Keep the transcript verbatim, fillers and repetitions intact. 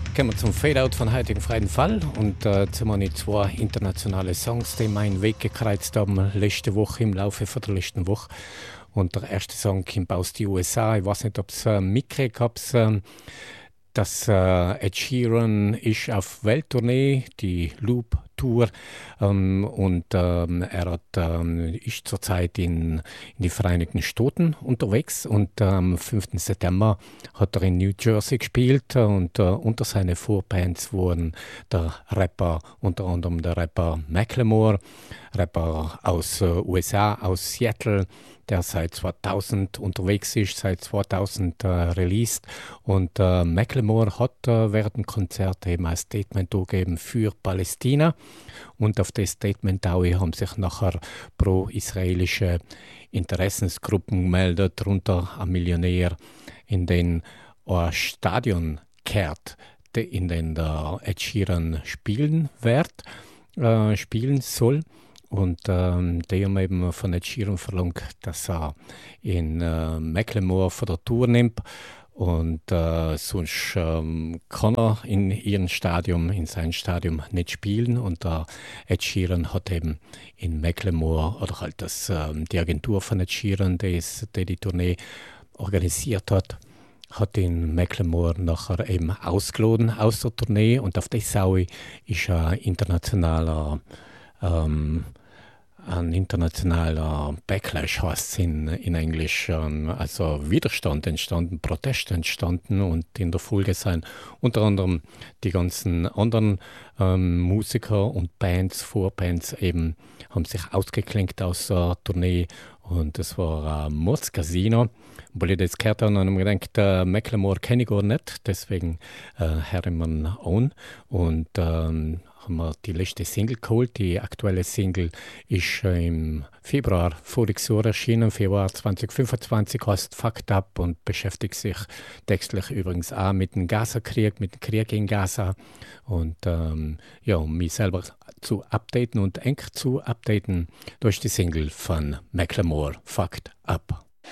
Kommen wir zum Fadeout von heutigen freien Fall. Und äh, jetzt haben wir nicht zwei internationale Songs, die meinen Weg gekreuzt haben, letzte Woche, im Laufe von der letzten Woche. Und der erste Song kommt aus den U S A. Ich weiß nicht, ob es äh, mitgekriegt habt, äh, dass äh, Ed Sheeran ist auf Welttournee, die Loop Tour, ähm, und ähm, er hat, ähm, ist zurzeit in, in die Vereinigten Staaten unterwegs und am fünften September hat er in New Jersey gespielt und äh, unter seine Vorbands waren der Rapper, unter anderem der Rapper Macklemore, Rapper aus äh, U S A, aus Seattle, der seit zweitausend unterwegs ist, seit zweitausend äh, released. Und äh, Macklemore hat äh, während dem Konzert eben ein Statement gegeben für Palästina. Und auf das Statement auch haben sich nachher pro-israelische Interessensgruppen gemeldet, darunter ein Millionär, in den ein Stadion kehrt, in dem der Ed Sheeran spielen wird, äh, spielen soll. Und ähm, die haben eben von Ed Sheeran verlangt, dass er in äh, Macklemore von der Tour nimmt. Und äh, sonst ähm, kann er in ihrem Stadion, in seinem Stadion nicht spielen. Und der Ed Sheeran hat eben in Macklemore, oder halt das, ähm, die Agentur von Ed Sheeran, die, ist, die die Tournee organisiert hat, hat in Macklemore nachher eben ausgeladen aus der Tournee. Und auf der Sau ist ein internationaler ähm, ein internationaler Backlash heißt es in, in Englisch, ähm, also Widerstand entstanden, Protest entstanden und in der Folge sind unter anderem die ganzen anderen ähm, Musiker und Bands, Vorbands eben, haben sich ausgeklinkt aus der Tournee und es war ein Mordscasino. Obwohl ich das gehört habe, habe ich mir gedacht, äh, Macklemore kenne ich gar nicht, deswegen äh, höre ich mir an und ähm, haben wir die letzte Single geholt. Die aktuelle Single ist äh, im Februar voriges Jahr erschienen, Februar zwanzig fünfundzwanzig, heißt Fucked Up und beschäftigt sich textlich übrigens auch mit dem Gaza-Krieg, mit dem Krieg in Gaza und ähm, ja, um mich selber zu updaten und eng zu updaten durch die Single von Macklemore, Fucked Up.